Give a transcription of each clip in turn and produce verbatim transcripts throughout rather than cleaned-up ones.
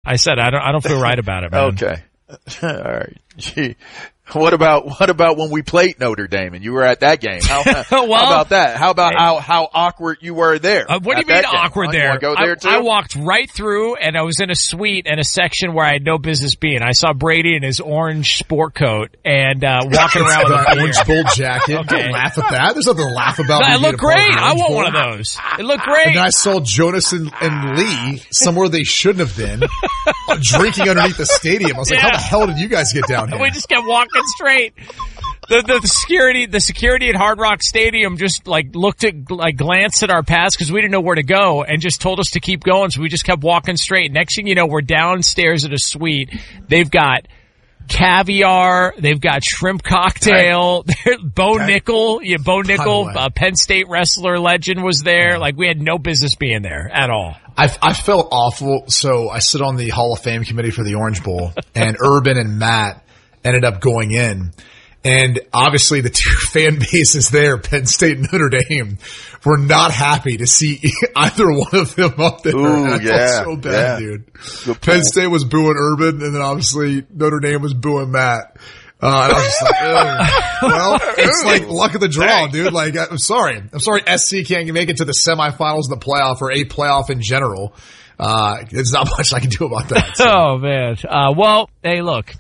I said I don't. I don't feel right about it, man. Okay. All right. Gee. What about what about when we played Notre Dame and you were at that game? How, well, how about that? How about how how awkward you were there? Uh, what do you mean awkward game? there? You go there I, too? I walked right through, and I was in a suite in a section where I had no business being. I saw Brady in his orange sport coat and uh walking around with an orange bull jacket. Okay. Don't laugh at that. There's nothing to laugh about. No, it looked great. I want one of those. It looked great. And then I saw Jonas and, and Lee somewhere they shouldn't have been, drinking underneath the stadium. I was like, yeah. how the hell did you guys get down here? We just kept walking straight. The, the, the security, the security at Hard Rock Stadium just like looked at, like glanced at our pass because we didn't know where to go and just told us to keep going. So we just kept walking straight. Next thing you know, we're downstairs at a suite. They've got caviar. They've got shrimp cocktail. Right. Bo okay. Nickel, yeah, Bo Nickel, uh, Penn State wrestler legend was there. Yeah. Like we had no business being there at all. I, I felt awful. So I sit on the Hall of Fame committee for the Orange Bowl, and Urban and Matt ended up going in. And obviously the two fan bases there, Penn State and Notre Dame, were not happy to see either one of them up there. Ooh, I yeah, felt so bad, yeah. dude. Penn State was booing Urban, and then obviously Notre Dame was booing Matt. Uh, and I was just like, ugh. Well, it's like luck of the draw, dude. Like, I'm sorry. I'm sorry S C can't make it to the semifinals of the playoff or a playoff in general. Uh, there's not much I can do about that. So. Oh, man. Uh, well, hey, look.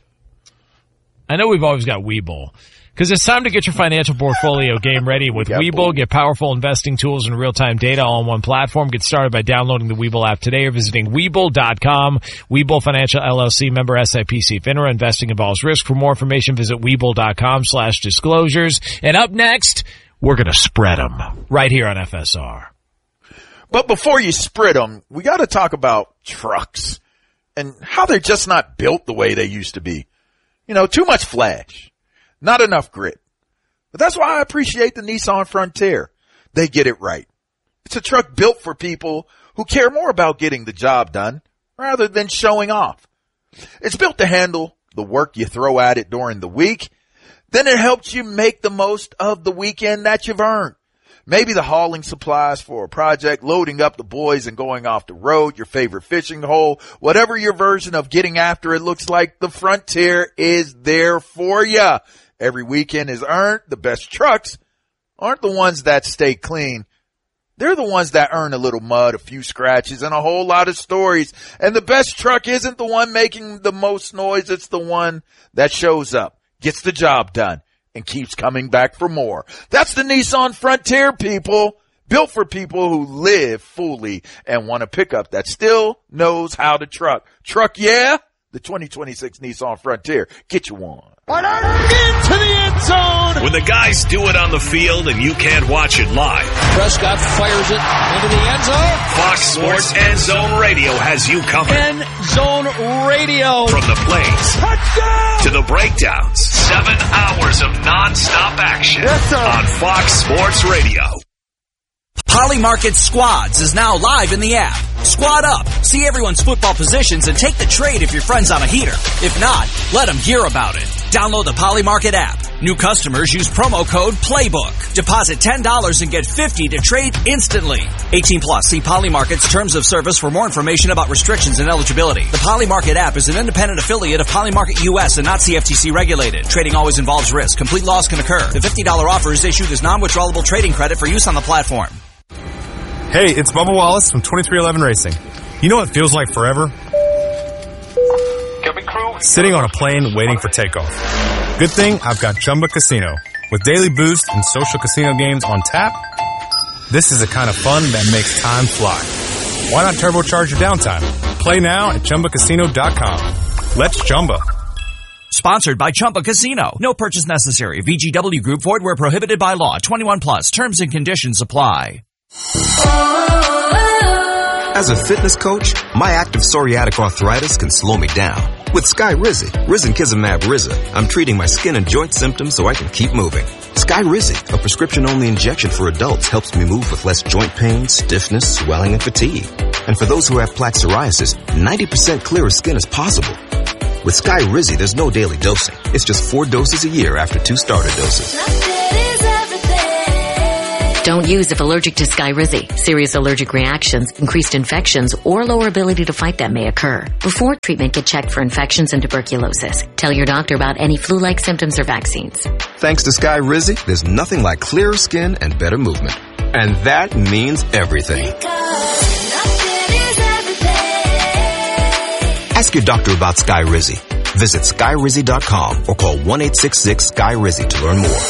I know we've always got Webull, because it's time to get your financial portfolio game ready with Webull. Get powerful investing tools and real-time data all on one platform. Get started by downloading the Webull app today or visiting Webull dot com. Webull Financial L L C, member S I P C FINRA. Investing involves risk. For more information, visit Webull dot com slash disclosures. And up next, we're going to spread them right here on F S R. But before you spread them, we got to talk about trucks and how they're just not built the way they used to be. You know, too much flash, not enough grit. But that's why I appreciate the Nissan Frontier. They get it right. It's a truck built for people who care more about getting the job done rather than showing off. It's built to handle the work you throw at it during the week. Then it helps you make the most of the weekend that you've earned. Maybe the hauling supplies for a project, loading up the boys and going off the road, your favorite fishing hole, whatever your version of getting after it looks like, the Frontier is there for you. Every weekend is earned. The best trucks aren't the ones that stay clean. They're the ones that earn a little mud, a few scratches, and a whole lot of stories. And the best truck isn't the one making the most noise. It's the one that shows up, gets the job done, and keeps coming back for more. That's the Nissan Frontier, people. Built for people who live fully and want a pickup that still knows how to truck. Truck, yeah? The twenty twenty-six Nissan Frontier. Get you one. Into the end zone. When the guys do it on the field and you can't watch it live, Prescott fires it into the end zone. Fox Sports End Zone Radio has you covered. End Zone Radio. From the plays Touchdown! to the breakdowns. Seven hours of nonstop action yes, on Fox Sports Radio. Polymarket Squads is now live in the app. Squad up, see everyone's football positions, and take the trade if your friend's on a heater. If not, let them hear about it. Download the Polymarket app. New customers use promo code PLAYBOOK. Deposit ten dollars and get fifty dollars to trade instantly. eighteen plus. See Polymarket's terms of service for more information about restrictions and eligibility. The Polymarket app is an independent affiliate of Polymarket U S and not C F T C regulated. Trading always involves risk. Complete loss can occur. The fifty dollars offer is issued as non-withdrawable trading credit for use on the platform. Hey, it's Bubba Wallace from twenty-three eleven Racing. You know what feels like forever? Sitting on a plane waiting for takeoff. Good thing I've got Chumba Casino. With daily boost and social casino games on tap, this is the kind of fun that makes time fly. Why not turbocharge your downtime? Play now at Chumba Casino dot com. Let's Chumba. Sponsored by Chumba Casino. No purchase necessary. V G W Group. Void where prohibited by law. twenty-one plus. Terms and conditions apply. As a fitness coach, my active psoriatic arthritis can slow me down. With Skyrizi, Risankizumab Riza, I'm treating my skin and joint symptoms so I can keep moving. Skyrizi, a prescription-only injection for adults, helps me move with less joint pain, stiffness, swelling, and fatigue. And for those who have plaque psoriasis, ninety percent clearer skin is possible. With Skyrizi, there's no daily dosing. It's just four doses a year after two starter doses. Don't use if allergic to Skyrizi. Serious allergic reactions, increased infections, or lower ability to fight them may occur. Before treatment, get checked for infections and tuberculosis. Tell your doctor about any flu-like symptoms or vaccines. Thanks to Skyrizi, there's nothing like clearer skin and better movement. And that means everything. Ask your doctor about Skyrizi. Visit Skyrizi dot com or call one eight six six Sky Rizzy to learn more.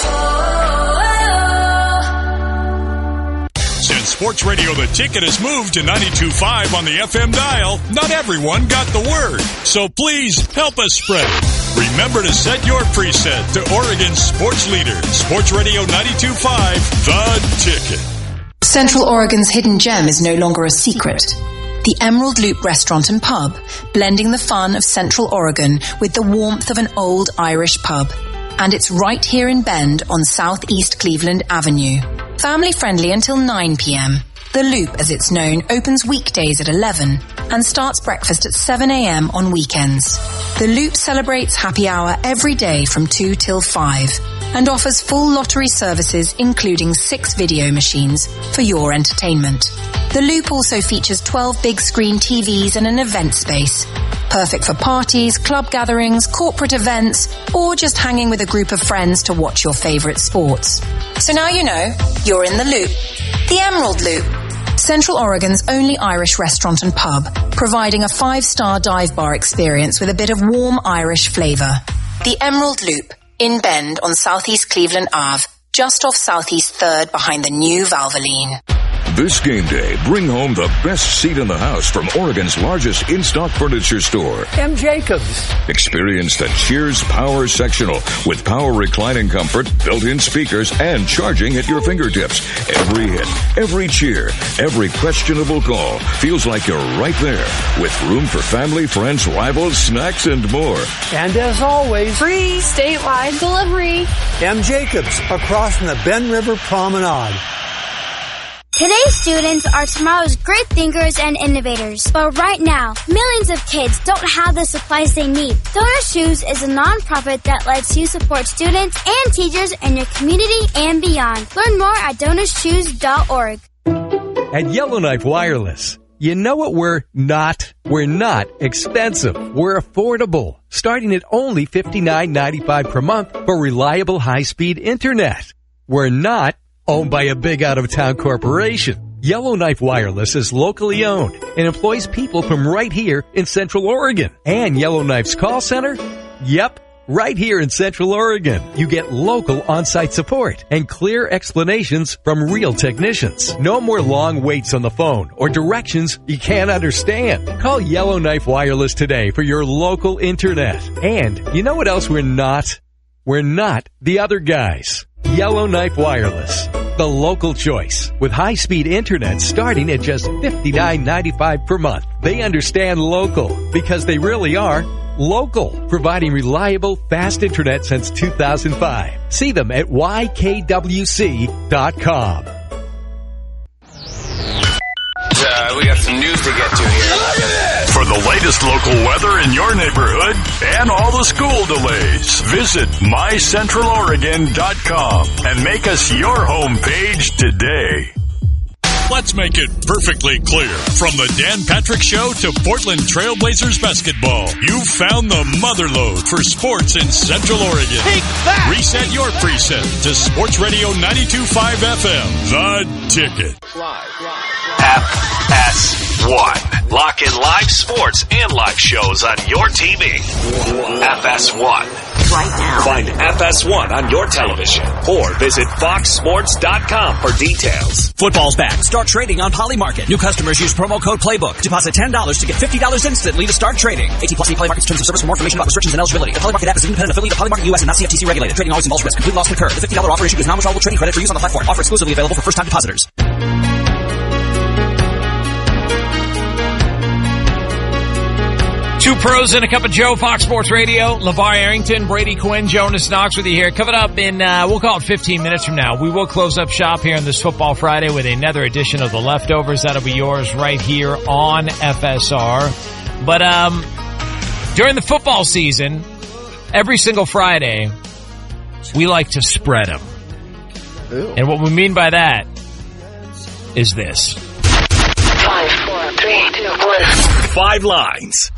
Since Sports Radio The Ticket has moved to ninety-two point five on the F M dial, not everyone got the word. So please help us spread it. Remember to set your preset to Oregon's sports leader, Sports Radio ninety-two point five, The Ticket. Central Oregon's hidden gem is no longer a secret. The Emerald Loop Restaurant and Pub, blending the fun of Central Oregon with the warmth of an old Irish pub. And it's right here in Bend on Southeast Cleveland Avenue. Family friendly until nine p.m. The Loop, as it's known, opens weekdays at eleven and starts breakfast at seven a.m. on weekends. The Loop celebrates happy hour every day from two till five and offers full lottery services including six video machines for your entertainment. The Loop also features twelve big screen T Vs and an event space. Perfect for parties, club gatherings, corporate events, or just hanging with a group of friends to watch your favorite sports. So now you know, you're in the Loop. The Emerald Loop. Central Oregon's only Irish restaurant and pub, providing a five-star dive bar experience with a bit of warm Irish flavor. The Emerald Loop, in Bend on Southeast Cleveland Ave, just off Southeast third behind the new Valvoline. This game day, bring home the best seat in the house from Oregon's largest in-stock furniture store, M. Jacobs. Experience the Cheers Power Sectional with power reclining comfort, built-in speakers, and charging at your fingertips. Every hit, every cheer, every questionable call feels like you're right there with room for family, friends, rivals, snacks, and more. And as always, free statewide delivery. M. Jacobs, across from the Bend River Promenade. Today's students are tomorrow's great thinkers and innovators. But right now, millions of kids don't have the supplies they need. Donor Shoes is a nonprofit that lets you support students and teachers in your community and beyond. Learn more at donor shoes dot org. At Yellowknife Wireless, you know what we're not? We're not expensive. We're affordable, starting at only fifty-nine ninety-five per month for reliable high-speed internet. We're not owned by a big out-of-town corporation. Yellowknife Wireless is locally owned and employs people from right here in Central Oregon. And Yellowknife's call center? Yep, right here in Central Oregon. You get local on-site support and clear explanations from real technicians. No more long waits on the phone or directions you can't understand. Call Yellowknife Wireless today for your local internet. And you know what else we're not? We're not the other guys. Yellowknife Wireless, the local choice, with high-speed internet starting at just fifty-nine ninety-five per month. They understand local because they really are local, providing reliable, fast internet since two thousand five. See them at Y K W C dot com. Uh, we got some news to get to here. Look at this! For the latest local weather in your neighborhood and all the school delays, visit my central oregon dot com and make us your homepage today. Let's make it perfectly clear. From the Dan Patrick Show to Portland Trailblazers basketball, you found the motherlode for sports in Central Oregon. Take that! Reset your preset to Sports Radio ninety-two point five F M, The Ticket. F S one. Lock in live sports and live shows on your T V. F S one. Right now. Find F S one on your television or visit fox sports dot com for details. Football's back. Start trading on Polymarket. New customers use promo code Playbook. Deposit ten dollars to get fifty dollars instantly to start trading. eighteen plus Polymarket's terms of service. For more information about restrictions and eligibility. The Polymarket app is an independent affiliate of Polymarket U S and not C F T C regulated. Trading always involves risk. Complete loss can occur. The fifty dollars offer issued is non-withdrawable trading credit for use on the platform. Offer exclusively available for first-time depositors. Two pros and a cup of Joe, Fox Sports Radio. LeVar Arrington, Brady Quinn, Jonas Knox with you here. Coming up in, uh, we'll call it fifteen minutes from now. We will close up shop here on this Football Friday with another edition of The Leftovers. That'll be yours right here on F S R. But, um, during the football season, every single Friday, we like to spread them. Ew. And what we mean by that is this. Five, four, three, two, one. Five lines.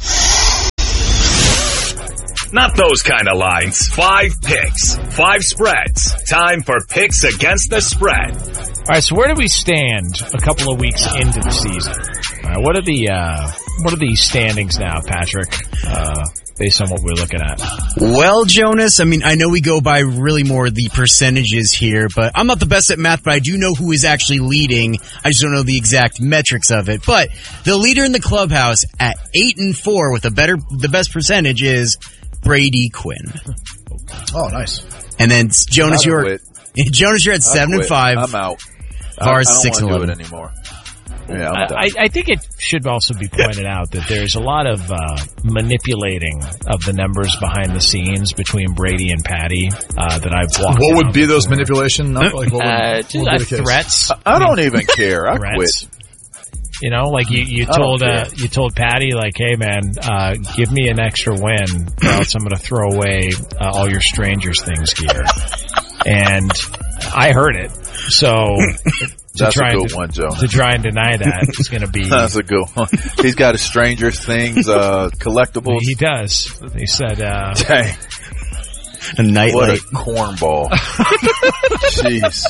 Not those kind of lines. Five picks. Five spreads. Time for picks against the spread. All right, so where do we stand a couple of weeks into the season? All right, what are the uh, what are the standings now, Patrick, uh, based on what we're looking at? Well, Jonas, I mean, I know we go by really more the percentages here, but I'm not the best at math, but I do know who is actually leading. I just don't know the exact metrics of it. But the leader in the clubhouse at eight and four with a better, the best percentage is Brady Quinn. Oh, nice. And then Jonas, you're Jonas, you're at seven and five. I'm out. Var's I, I don't six and want to eleven do it anymore. Yeah, I'm done. I, I think it should also be pointed out that there's a lot of uh, manipulating of the numbers behind the scenes between Brady and Patty uh, that I've walked. What would be those manipulation? Like, what would, uh, what would uh, be the case? threats. I, I don't even care. I Threats. quit. You know, like you, you I don't told uh, care. you told Patty, like, hey man, uh, give me an extra win, or else I'm going to throw away uh, all your Strangers Things gear. And I heard it, so to That's try a good and, one, Joe. To try and deny that is going to be. That's a good one. He's got a Stranger Things uh, collectibles. He does. He said, uh, Dang. A night What light. a cornball. Jeez.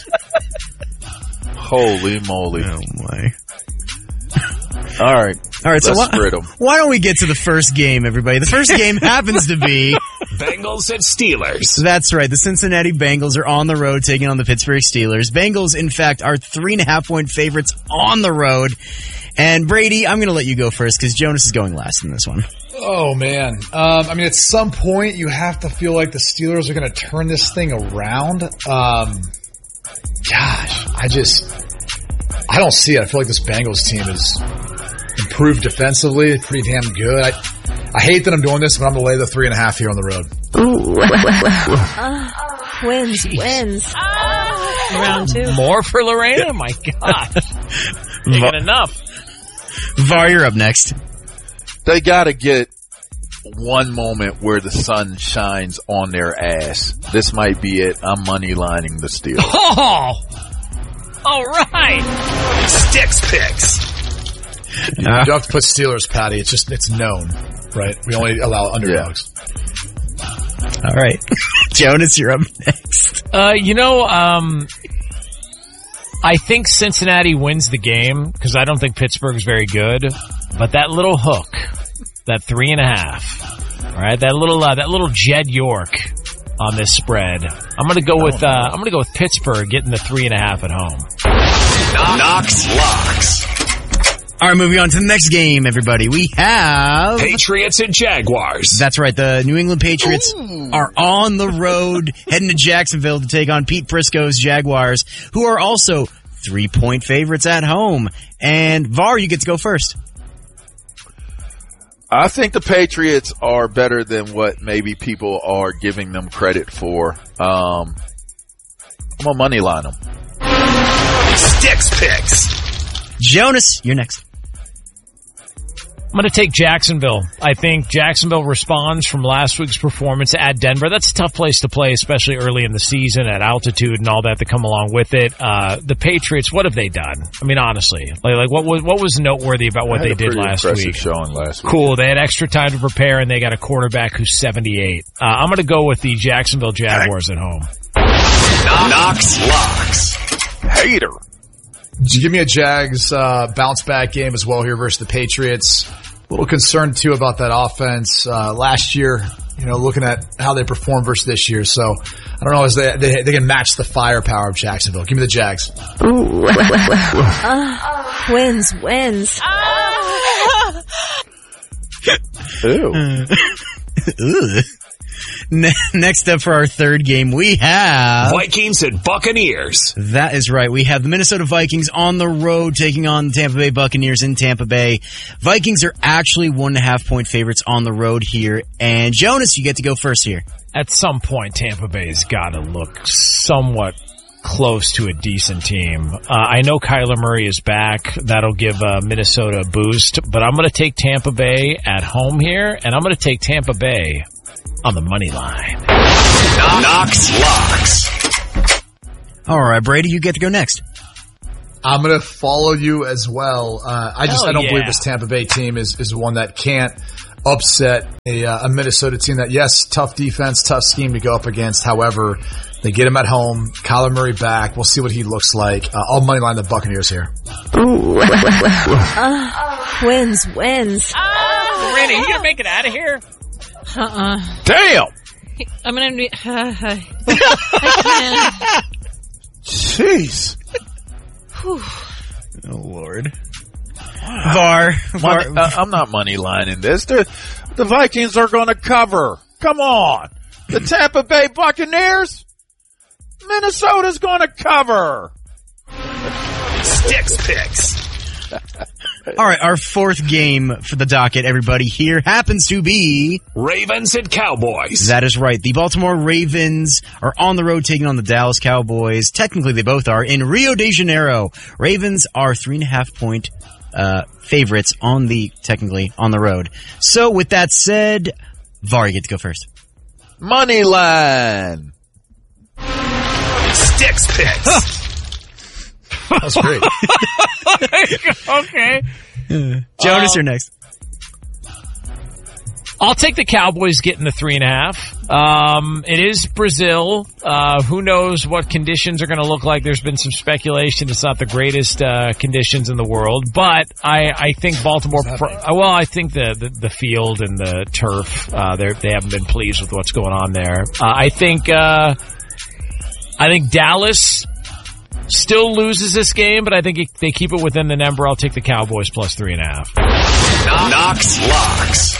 Holy moly. Oh my. All right. All right, so Let's why, spread 'em. why don't we get to the first game, everybody? The first game happens to be Bengals and Steelers. That's right. The Cincinnati Bengals are on the road taking on the Pittsburgh Steelers. Bengals, in fact, are three and a half point favorites on the road. And Brady, I'm going to let you go first because Jonas is going last in this one. Oh, man. Um, I mean, at some point, you have to feel like the Steelers are going to turn this thing around. Um, gosh, I just, I don't see it. I feel like this Bengals team is improved defensively, pretty damn good. I, I hate that I'm doing this, but I'm going to lay the three and a half here on the road. Ooh. uh, wins, Jeez. wins. Uh, Round two. More for Lorena? My God. Ain't got enough. Var, you're up next. They got to get one moment where the sun shines on their ass. This might be it. I'm money lining the Steelers. Oh! All right. Sticks picks. You don't have to put Steelers, Patty. It's just, it's known, right? We only allow underdogs. Yeah. All right. Jonas, you're up next. Uh, you know, um, I think Cincinnati wins the game because I don't think Pittsburgh's very good. But that little hook, that three and a half, all right, that little uh, that little Jed York on this spread. I'm gonna go with uh, I'm gonna go with Pittsburgh getting the three and a half at home. Knox locks. All right, moving on to the next game, everybody. We have Patriots and Jaguars. That's right. The New England Patriots Ooh. Are on the road heading to Jacksonville to take on Pete Prisco's Jaguars, who are also three-point favorites at home. And Var, you get to go first. I think the Patriots are better than what maybe people are giving them credit for. Um, I'm gonna money line them. Sticks picks. Jonas, you're next. I'm going to take Jacksonville. I think Jacksonville responds from last week's performance at Denver. That's a tough place to play, especially early in the season at altitude and all that to come along with it. Uh, the Patriots, what have they done? I mean, honestly, like, like what was what was noteworthy about what they did last week? Showing last week. Cool. They had extra time to prepare, and they got a quarterback who's seventy-eight. Uh, I'm going to go with the Jacksonville Jaguars at home. Knox locks. Hater. Give me a Jags uh, bounce back game as well here versus the Patriots. A little concerned too about that offense uh, last year. You know, looking at how they performed versus this year. So I don't know as they they, they can match the firepower of Jacksonville. Give me the Jags. Ooh. uh, wins, wins. Ew. Ugh. Ne- next up for our third game, we have Vikings and Buccaneers. That is right. We have the Minnesota Vikings on the road taking on the Tampa Bay Buccaneers in Tampa Bay. Vikings are actually one and a half point favorites on the road here. And Jonas, you get to go first here. At some point, Tampa Bay's got to look somewhat close to a decent team. Uh, I know Kyler Murray is back. That'll give uh, Minnesota a boost. But I'm going to take Tampa Bay at home here, and I'm going to take Tampa Bay on the money line. Knox locks. All right, Brady, you get to go next. I'm going to follow you as well. Uh, I just Hell I don't yeah. believe this Tampa Bay team is, is one that can't upset a, uh, a Minnesota team that, yes, tough defense, tough scheme to go up against. However, they get him at home. Kyler Murray back. We'll see what he looks like. Uh, I'll money line the Buccaneers here. Uh, wins, wins. Oh, Randy, you gonna make it out of here? Uh-uh. Damn. I'm gonna be. Uh, I Jeez. Whew. Oh, Lord. VAR. VAR. Money, uh, I'm not money lining this. The, the Vikings are going to cover. Come on. The Tampa Bay Buccaneers? Minnesota's going to cover. Sticks picks. All right, our fourth game for the docket, everybody, here happens to be Ravens and Cowboys. That is right. The Baltimore Ravens are on the road taking on the Dallas Cowboys. Technically, they both are in Rio de Janeiro. Ravens are three and a half point uh, favorites on the technically on the road. So, with that said, VAR, you get to go first. Money line. Sticks picks. That's great. Okay. Jonas, Uh, you're next. I'll take the Cowboys getting the three and a half. Um, it is Brazil. Uh, who knows what conditions are going to look like? There's been some speculation. It's not the greatest uh, conditions in the world, but I, I think Baltimore. Pro- well, I think the, the the field and the turf. Uh, they they haven't been pleased with what's going on there. Uh, I think. Uh, I think Dallas still loses this game, but I think it, they keep it within the number. I'll take the Cowboys plus three and a half. Knox locks.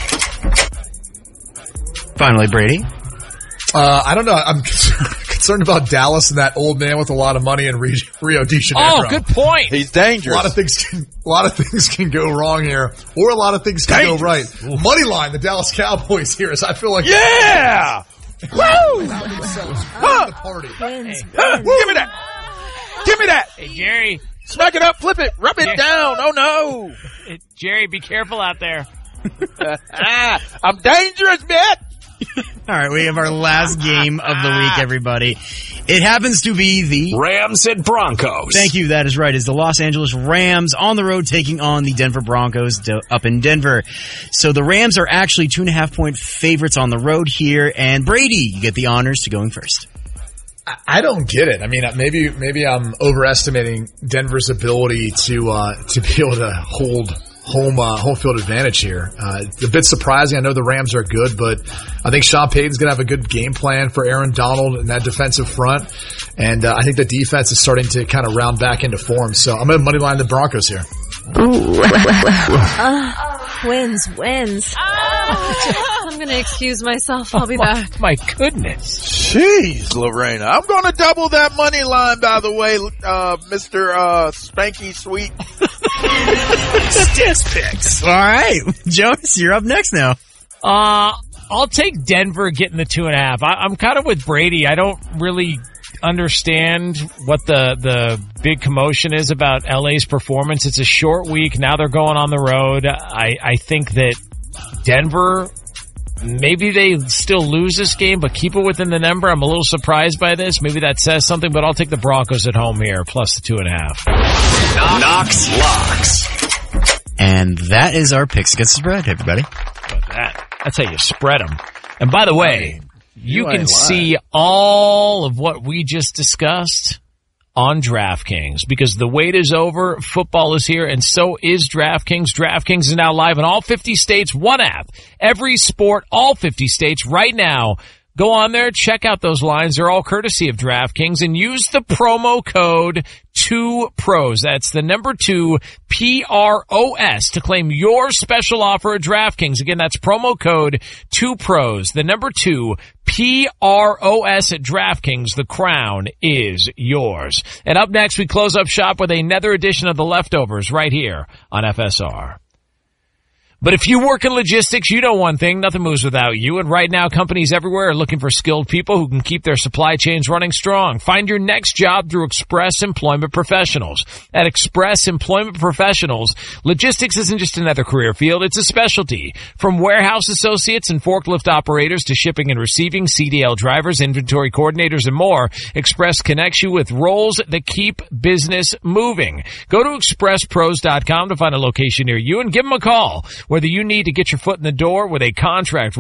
Finally, Brady. Uh, I don't know. I'm concerned about Dallas and that old man with a lot of money in Rio de Janeiro. Oh, good point. He's dangerous. A lot of things can, a lot of things can go wrong here, or a lot of things can Dangerous. go right. Money line, the Dallas Cowboys here, as I feel like Yeah! Woo! huh. the party. Wins, Huh, wins. give me that. Give me that. Hey, Jerry. Smack it up, flip it, rub it Yeah. down. Oh no. Hey, Jerry, be careful out there. Ah, I'm dangerous, man. All right, we have our last game of the week, everybody. It happens to be the Rams and Broncos. Thank you. That is right. Is the Los Angeles Rams on the road taking on the Denver Broncos to, up in Denver. So the Rams are actually two and a half point favorites on the road here. And Brady, you get the honors to going first. I don't get it. I mean, maybe maybe I'm overestimating Denver's ability to uh, to be able to hold home uh, home field advantage here. Uh, it's a bit surprising. I know the Rams are good, but I think Sean Payton's going to have a good game plan for Aaron Donald in that defensive front, and uh, I think the defense is starting to kind of round back into form. So I'm going to money line the Broncos here. Uh, wins, wins. I'm going to excuse myself. I'll be back. My goodness. Jeez, Lorena. I'm going to double that money line, by the way, uh, Mister Uh, Spanky Sweet. Sticks picks. All right. Jonas, you're up next now. Uh, I'll take Denver getting the two and a half. I, I'm kind of with Brady. I don't really understand what the the big commotion is about L A's performance. It's a short week. Now they're going on the road. I, I think that Denver, maybe they still lose this game, but keep it within the number. I'm a little surprised by this. Maybe that says something, but I'll take the Broncos at home here, plus the two and a half. Knox locks. And that is our picks against the spread, everybody. How about that? That's how you spread them. And by the way, you, You can ain't see all of what we just discussed on DraftKings because the wait is over. Football is here, and so is DraftKings. DraftKings is now live in all fifty states. One app, every sport, all fifty states right now. Go on there, check out those lines. They're all courtesy of DraftKings, and use the promo code two pros. That's the number two, P R O S, to claim your special offer at DraftKings. Again, that's promo code two pros, the number two, P R O S at DraftKings. The crown is yours. And up next, we close up shop with another edition of The Leftovers right here on F S R. But if you work in logistics, you know one thing, nothing moves without you. And right now, companies everywhere are looking for skilled people who can keep their supply chains running strong. Find your next job through Express Employment Professionals. At Express Employment Professionals, logistics isn't just another career field, it's a specialty. From warehouse associates and forklift operators to shipping and receiving, C D L drivers, inventory coordinators, and more, Express connects you with roles that keep business moving. Go to express pros dot com to find a location near you and give them a call. Whether you need to get your foot in the door with a contract